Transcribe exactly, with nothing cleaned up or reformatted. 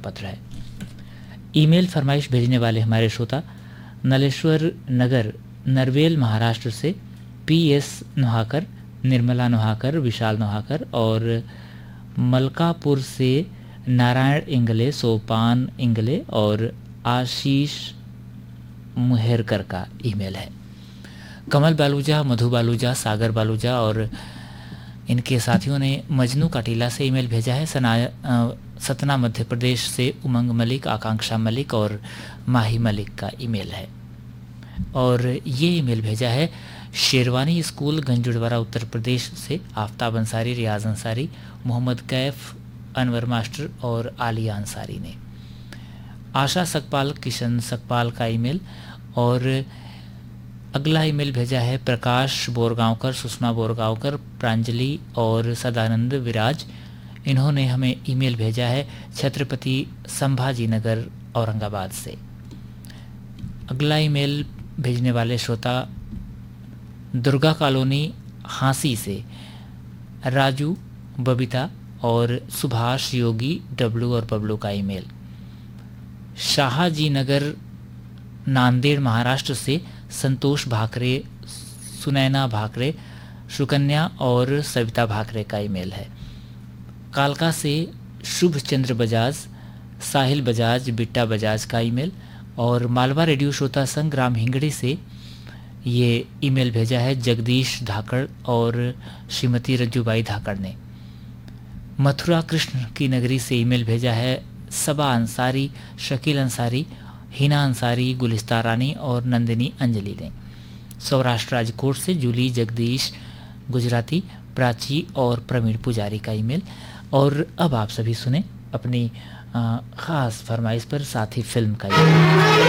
पत्र है। ईमेल फरमाइश भेजने वाले हमारे श्रोता नलेश्वर नगर नरवेल महाराष्ट्र से पी एस नोहाकर, निर्मला नोहाकर, विशाल नोहाकर और मलकापुर से नारायण इंगले, सोपान इंगले और आशीष मुहेरकर का ईमेल है। कमल बालूजा, मधु बालूजा, सागर बालूजा और इनके साथियों ने मजनू काटीला से ईमेल भेजा है। सना सतना मध्य प्रदेश से उमंग मलिक, आकांक्षा मलिक और माही मलिक का ईमेल है। और ये ईमेल भेजा है शेरवानी स्कूल गंजुड़वारा उत्तर प्रदेश से आफ्ताब अंसारी, रियाज अंसारी, मोहम्मद कैफ, अनवर मास्टर और आलिया अंसारी ने। आशा सकपाल, किशन सकपाल का ईमेल। और अगला ईमेल भेजा है प्रकाश बोरगांवकर, सुषमा बोरगांवकर, प्रांजलि और सदानंद विराज। इन्होंने हमें ईमेल भेजा है छत्रपति संभाजी नगर औरंगाबाद से। अगला ईमेल भेजने वाले श्रोता दुर्गा कॉलोनी हांसी से राजू, बबीता और सुभाष, योगी, डब्लू और बबलू का ईमेल। शाहजी नगर नांदेड़ महाराष्ट्र से संतोष भाकरे, सुनैना भाकरे, सुकन्या और सविता भाकरे का ईमेल है। कालका से शुभ चंद्र बजाज, साहिल बजाज, बिट्टा बजाज का ईमेल। और मालवा रेडियो श्रोता संघ ग्राम हिंगड़ी से ये ईमेल भेजा है जगदीश धाकड़ और श्रीमती रज्जूबाई धाकड़ ने। मथुरा कृष्ण की नगरी से ईमेल भेजा है सबा अंसारी, शकील अंसारी, हिना अंसारी, गुलिस्ता रानी और नंदिनी अंजलि ने। सौराष्ट्र राजकोट से जूली, जगदीश, गुजराती, प्राची और प्रवीण पुजारी का ईमेल। और अब आप सभी सुने अपनी ख़ास फरमाइश पर साथी फिल्म का ईमेल।